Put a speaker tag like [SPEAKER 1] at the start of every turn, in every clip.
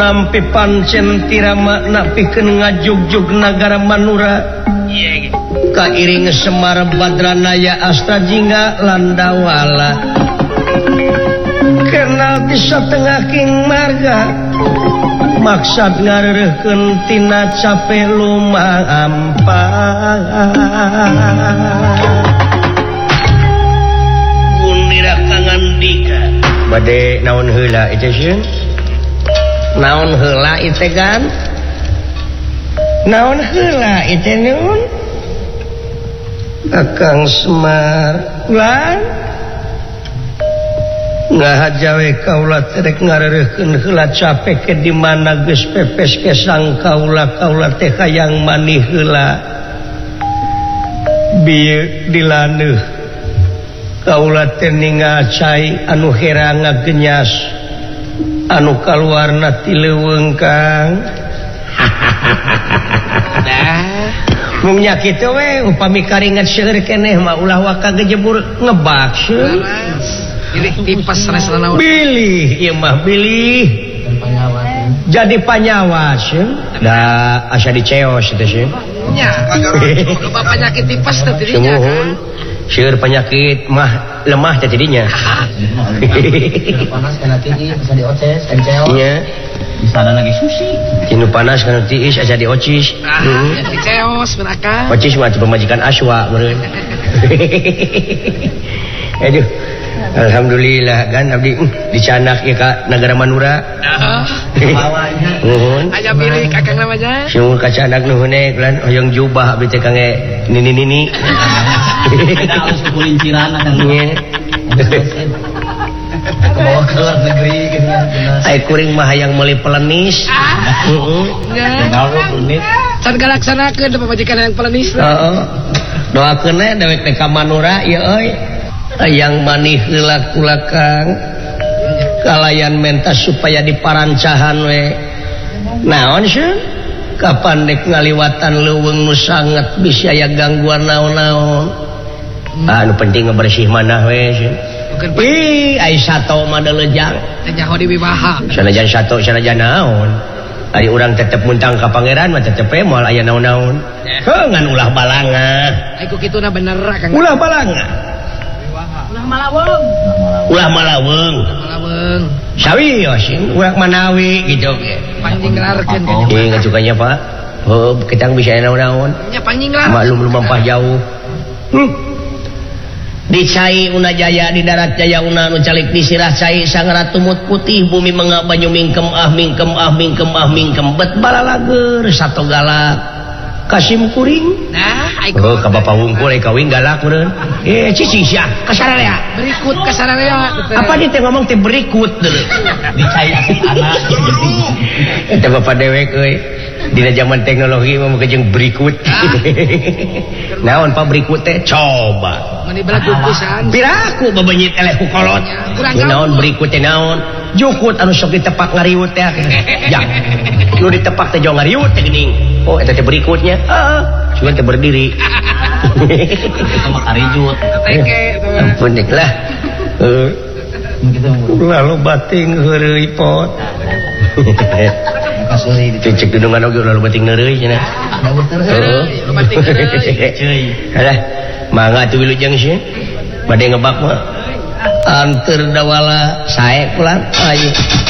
[SPEAKER 1] nampi pancen tira makna pikeun ngajugjug nagara Manura kairing Semar Badranaya Asta Jingga Landawala kenal di satengah king marga maksud ngareukeun tina capek lumampah gunira kangandika bade naon heula itu sieun naon heula itu kan naon heula itu nun Akang Semar ulang ngahajawe kaula terek ngareurekeun heula capek ke di mana geus pepes ke sang kaula teh hayang manih heula bieu dilaneuh kaula teh ningal cai anu hera ngagenyas anu kaluarna ti leuweung Kang mung nya kitu we upami karingat seueur keneh mah ulah waka gejebur ngebak seueur pilih tipas sanes naon pilih ieu mah pilih jadi panyawas da asa diceos teh sih nya loba penyakit tipes teh tidinya kan seueur penyakit mah lemah teh tidinya panas kana tiis asa dioces diceos nya misalna lagi sushi tinu panas kana tiis asa diocis diceos mereka ocis mah pemajikan Aswa meureun aduh alhamdulillah kan abdi dicanak ieu ka nagara Manura nuhun aya pilih kakang namanya sung kacanak nuhun lan hoyong jubah abdi teh kangge nini ada alus kulinciran akang kebawa ke luar negeri gitu ai kuring mah hayang meuli pelenis heeh can galaksanakeun pamajikan hayang pelenis heeh doakeun we dewek teh ka Manura ieu euy yang manih heula kula Kang kalayan mentas supaya diparancahan we naon sieun kapan dek ngaliwatan leuweung nu sanget bisa aya gangguan naon-naon anu penting ngebersih manah we sieun ih ai sato mah leujang teh nyaho diwibaha sanajan sato sanajan naon ari urang tetep muntang ka pangeran mah tetep moal aya naon-naon ngan ulah balanga ai ku kituna bener Kang ulah balanga ulah malaweng sawios ulah manawi gitu panjinglarkeun ge ngajukanya Pak heuh kita bisa naon-naon nya panjinglar maklum lumampah jauh di cai una jaya di darat jaya una anu calik di sirah cai sang ratu mut putih bumi mengap banyu mingkem bet balalager sato galak Kasim kuring nah oh ka Bapak Wungkul kawin galak meureun cici sia kasararea berikut kasararea apa dia teh ngomong teh berikut deuleu dicai asik anak eta Bapak dewek euy dina zaman teknologi mah jeung berikut naon Pak berikut teh coba mani belagu pisan piraku babenyit eleh ku kolot naon berikut teh naon jukut anu sok ditepak ngariut teh ya nu ditepak teh jong ngariut teh geuning oh eta teh berikutnya cuman teh berdiri sama karijut ampun dek lah lalu bating heureuy pot cek dudungan oge lalu bating heureuy cenah heeh bating heureuy ceuy halah mangga atuh wilujeng sih bade ngebak mah anteur dawala sae pulang ayo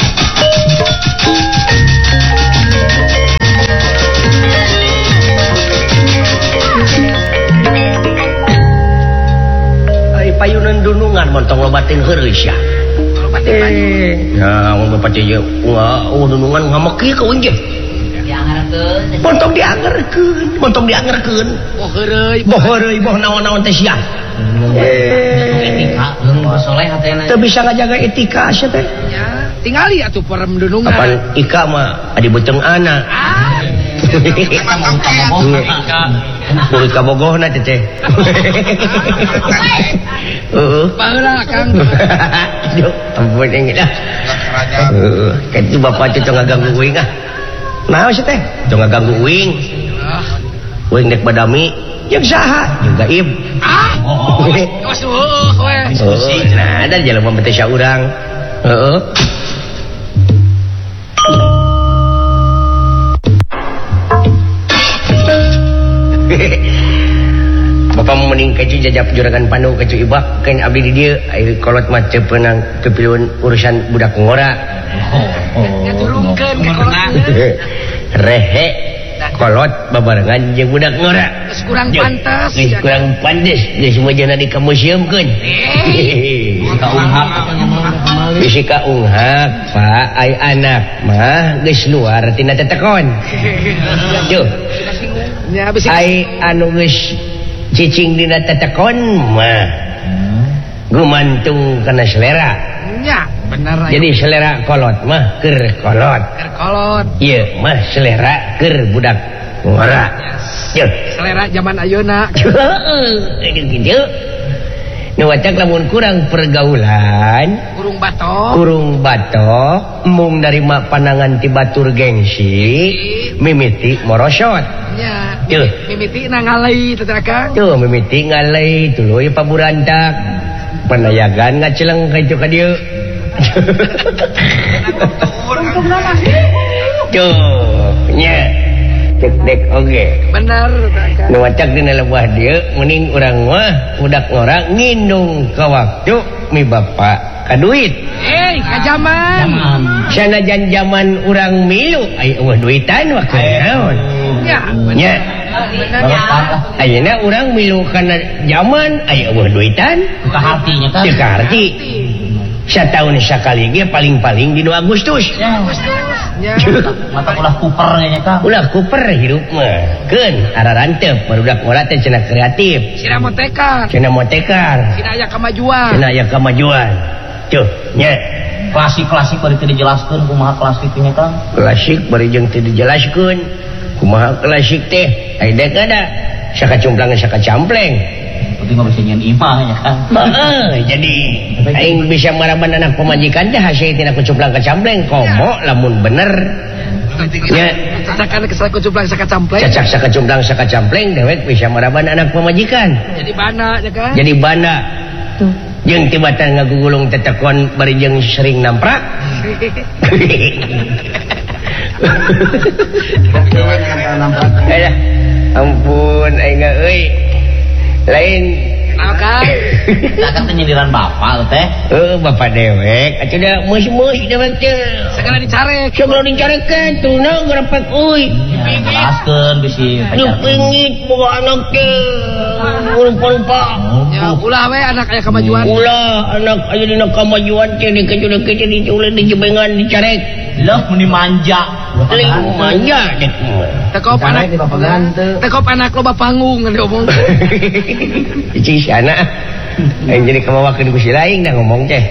[SPEAKER 1] payunan dunungan montong lobatin heureuy sia lobatin ya mun bapak teh dunungan ngameki ka unjeh diangerkeun montong diangerkeun boh heureuy boh naon-naon teh sia etika soleh hatena teu bisa ngajaga etika sia teh nya tingali atuh perem dunungan kapan ika mah adi beuteung anak murid kabogohna teh baheula Kang ampun engit dah kitu bapak teh ngaganggu uing naon sih teh teu ngaganggu uing uing dek badami jeung saha jeung gaib nah ada jelema teh saurang heeh Bapak mending keju jajap juragan Pandu keju ibak kan abdi di dieu ai kolot mah teu peunang teu piluan urusan budak ngora.
[SPEAKER 2] Ya turunkeun ke kolot.
[SPEAKER 1] Rehe kolot babarengan jeung budak ngora.
[SPEAKER 2] Geus kurang pantes.
[SPEAKER 1] Geus kurang pantes geus mejana di kamuseumkeun.
[SPEAKER 3] Ka unghak
[SPEAKER 1] bisi ka unghak Pak ai anak mah geus luar tina tetekon. Duh.
[SPEAKER 2] Ya bisi
[SPEAKER 1] Ai anu geus cicing dina tetekon mah gumantung kana selera.
[SPEAKER 2] Ya, bener.
[SPEAKER 1] Jadi selera kolot mah keur kolot.
[SPEAKER 2] Keur kolot.
[SPEAKER 1] Ieu mah selera keur budak ngora. Yeuh.
[SPEAKER 2] Selera zaman ayeuna.
[SPEAKER 1] Heeh, kitu. Nu wacak lamun kurang pergaulan,
[SPEAKER 2] Kurung batok,
[SPEAKER 1] mung narima panangan ti batur gengsi, mimiti morosot.
[SPEAKER 2] Ya,
[SPEAKER 1] Tuh.
[SPEAKER 2] mimiti na ngalai teh Kang.
[SPEAKER 1] Tuh mimiti ngalai tuluy paburantak. Panayagan ngaceleng ka itu ka dieu. Tuh, nya. Cek dek oge.
[SPEAKER 2] Bener Kang.
[SPEAKER 1] Nu wacak dina leuwah dieu mending urang mah budak ngora ngindung ka waktu mi bapa ka duit.
[SPEAKER 2] Ka zaman.
[SPEAKER 1] Sanajan zaman urang milu aya eueuh duitan waktu naon.
[SPEAKER 2] Ya,
[SPEAKER 1] Nya. Ayeuna urang milu kana zaman aya eueuh duitan.
[SPEAKER 3] ka hartinya kan.
[SPEAKER 1] Teu karti. Sataun sakali ge paling-paling di 2 Agustus.
[SPEAKER 2] Ya.
[SPEAKER 3] Mata ulah kupernya kan.
[SPEAKER 1] Ulah kuper hirup mah. Keun ararantep barudak ngora teh cenah kreatif.
[SPEAKER 2] Sina motekar.
[SPEAKER 1] Cenah motekar.
[SPEAKER 2] Sina aya kamajuan.
[SPEAKER 1] Cenah aya kamajuan. Tuh, nya.
[SPEAKER 3] Klasik-klasik bari teu dijelaskeun kumaha klasiknya kan.
[SPEAKER 1] Klasik bari jeung teu dijelaskeun. Kumaha klasik teh? Aya dek ada. Sakacumplang sakacampleng.
[SPEAKER 3] Penting mah bisa nyeun imahnya kan.
[SPEAKER 1] Heeh, jadi aing bisa maraban anak pemajikan teh hasil tina kucumplang kacampleng komo lamun bener. Nya.
[SPEAKER 2] Catakan kesal kucumplang sakacampleng.
[SPEAKER 1] Cacak sakacumplang sakacampleng dewek bisa maraban anak pemajikan.
[SPEAKER 2] Jadi bana ya kan.
[SPEAKER 1] Jadi bana. Jeung tibatan ngagugulung tetekon bari jeung sering namprak. Ampun aing euy. Lain
[SPEAKER 2] Kan?
[SPEAKER 3] Kan teh nyindiran bapak teh.
[SPEAKER 1] Bapak dewek atuh da mus-mus dewek teh.
[SPEAKER 2] Segala dicarek.
[SPEAKER 1] Segala dicarekeun tuh na garepek euy.
[SPEAKER 3] Jelaskeun bisi
[SPEAKER 1] Lu pingit boga anak teh. Lupa-lupa.
[SPEAKER 2] Ya ulah we anak aya kamajuan.
[SPEAKER 1] Ulah anak aya dina kamajuan teh dikeju-dikeju diculik dijebengan dicarek.
[SPEAKER 3] Lah meni manja.
[SPEAKER 1] Leuh manja dek.
[SPEAKER 2] Tekop anak loba panggung ngomong.
[SPEAKER 1] Cing si anak yang jadi kemawakan ku si lain dah ngomong teh.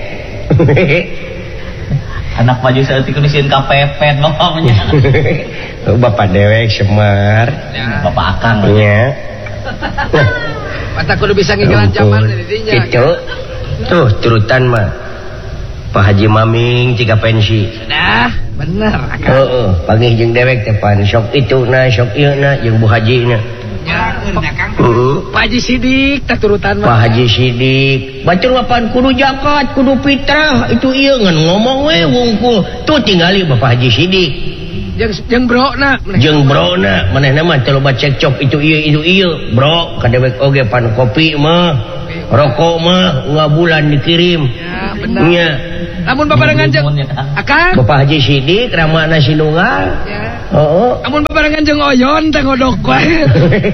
[SPEAKER 3] Anak maju saeutik disieun kapepet ngomongnya.
[SPEAKER 1] Bapak dewek Semar.
[SPEAKER 3] Bapak Akang
[SPEAKER 1] nya.
[SPEAKER 2] Mata kudu bisa ngigelan zaman di dinya.
[SPEAKER 1] Itu tuh turutan mah Pak Haji Maming tiga pensi.
[SPEAKER 2] Nah, bener.
[SPEAKER 1] Heeh, panggih jeung dewek teh pan sok itu na sok ieu na jeung Bu Haji na.
[SPEAKER 2] Ya, Pak Haji Sidik tak turutan mah.
[SPEAKER 1] Pak Haji Sidik batur wapan kudu zakat kudu fitrah itu ieu ngan ngomong we wungkul tuh tinggali Bapak Haji Sidik
[SPEAKER 2] jeung brona
[SPEAKER 1] jeung brona manehna mah teu loba cekcok itu ieu bro kadewek oge pan kopi mah rokok mah ngabulan dikirim
[SPEAKER 2] ya bener
[SPEAKER 1] nya
[SPEAKER 2] lamun babarengan jeung Akang
[SPEAKER 1] Bapak Haji Sidik ramana sinunggal
[SPEAKER 2] ya
[SPEAKER 1] heeh
[SPEAKER 2] lamun babarengan jeung Oyon teh ngodok wae.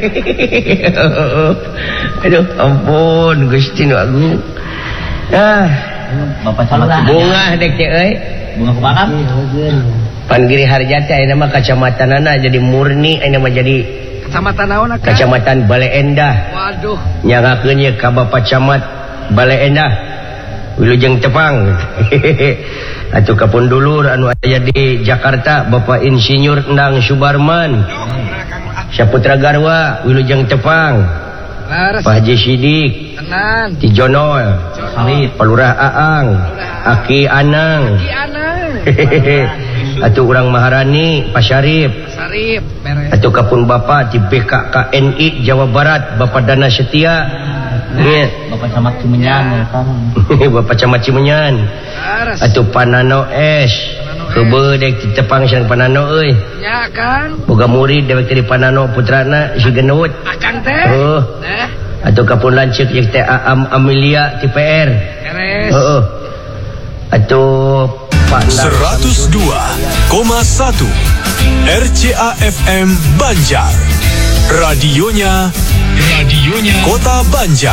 [SPEAKER 1] Aduh ampun Gusti Nu Agung
[SPEAKER 3] Bapak camat
[SPEAKER 1] bunga dek teh euy
[SPEAKER 3] bunga kumaha
[SPEAKER 1] Pan Giri Harjati ayeuna mah kacamatanana jadi murni ayeuna mah jadi
[SPEAKER 2] Kecamatan naon Akang?
[SPEAKER 1] Kecamatan Bale Endah.
[SPEAKER 2] Waduh.
[SPEAKER 1] Nyangakeun ye ka Bapak Camat Bale Endah. Wilujeng Tepang. Atuh kapundulur anu aya di Jakarta Bapak Insinyur Endang Subarman. Saputra Garwa Wilujeng Tepang.
[SPEAKER 2] Laras.
[SPEAKER 1] Pak Haji Sidik.
[SPEAKER 2] Tenan.
[SPEAKER 1] Ti Jonol.
[SPEAKER 3] Salit.
[SPEAKER 1] Palurah Aang. Aki Anang.
[SPEAKER 2] Ki Anang.
[SPEAKER 1] Atuh urang Maharani Pak Syarif.
[SPEAKER 2] Sarip beres.
[SPEAKER 1] Atuh kapun Bapak di BKKNI Jawa Barat Bapak Dana Setia.
[SPEAKER 3] Bapak Camat Cimenyan kan.
[SPEAKER 1] Bapak Camat Cimenyan.
[SPEAKER 2] Laras.
[SPEAKER 1] Atuh Panano S. Heubeul dek di Tepang sareng Panano euy.
[SPEAKER 2] Ya kan.
[SPEAKER 1] Boga murid dewek di Panano putrana si Genut.
[SPEAKER 2] Akang teh.
[SPEAKER 1] Oh.
[SPEAKER 2] Nah.
[SPEAKER 1] Atau kapun lancik yang teh Amelia ti PR. Heeh. Atau Pak
[SPEAKER 4] 102,1 RCA FM Banjar. Radionya Kota Banjar.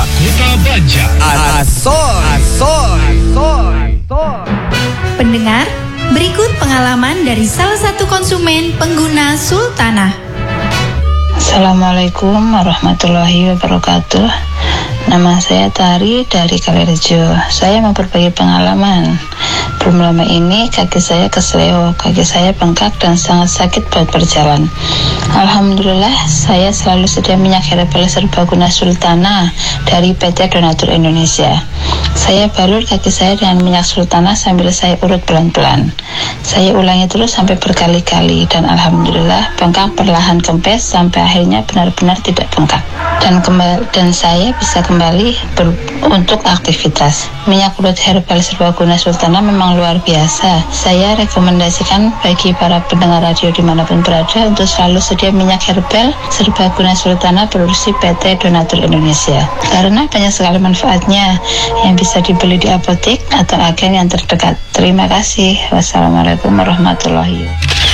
[SPEAKER 5] Pendengar, berikut pengalaman dari salah satu konsumen pengguna Sultana.
[SPEAKER 6] Assalamualaikum warahmatullahi wabarakatuh. Nama saya Tari dari Kalirejo. Saya mau berbagi pengalaman. Belum lama ini kaki saya kesleo, kaki saya bengkak dan sangat sakit buat berjalan. Alhamdulillah, saya selalu sedia minyak herbal serbaguna Sultana dari PT Donatur Indonesia. Saya balur kaki saya dengan minyak Sultana sambil saya urut pelan-pelan. Saya ulangi terus sampai berkali-kali dan alhamdulillah bengkak perlahan kempes sampai akhirnya benar-benar tidak bengkak. Dan saya bisa kembali untuk aktivitas. Minyak urut herbal serbaguna Sultana memang luar biasa. Saya rekomendasikan bagi para pendengar radio dimanapun berada untuk selalu sedia minyak herbal serbaguna Sultana produksi PT Donatur Indonesia. Karena banyak sekali manfaatnya yang bisa dibeli di apotek atau agen yang terdekat. Terima kasih. Wassalamualaikum warahmatullahi wabarakatuh.